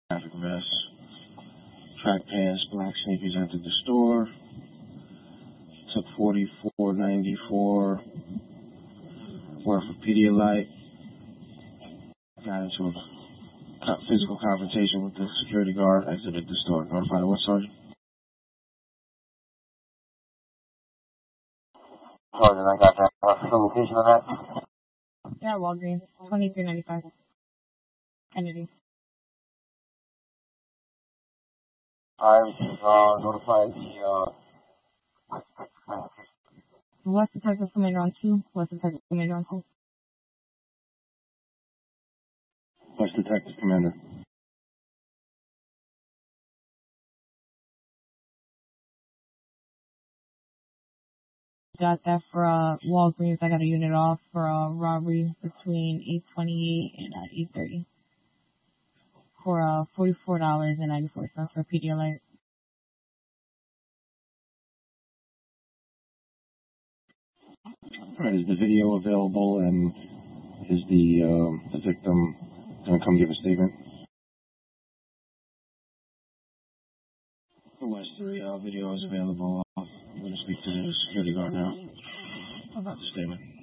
traffic vest, track pants, black sneakers entered the store. Took $44.94 worth of Pedialyte. Got into a physical confrontation with the security guard. Exited the store. Notified the what, Sergeant? Sergeant, I got that. What's the location of that? Yeah, Walgreens, 2395 Kennedy. I notified What's the Texas Commander on 2? What's the Texas Commander on 2? What's the Texas Commander? Got that for Walgreens. I got a unit off for a robbery between 8:28 and 8:30 for $44.94 for Pedialyte. Alright, is the video available, and is the victim going to come give a statement? The West 3 video is available. I'm going to speak to the security guard now about the statement.